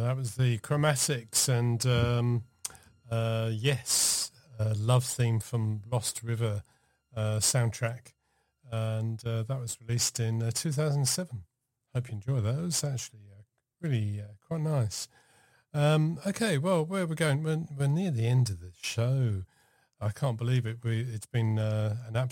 That was the Chromatics and Love Theme from Lost River soundtrack. And that was released in 2007. Hope you enjoy that. It was actually really quite nice. Okay, well, where are we going? We're near the end of the show. I can't believe it. It's been an absolute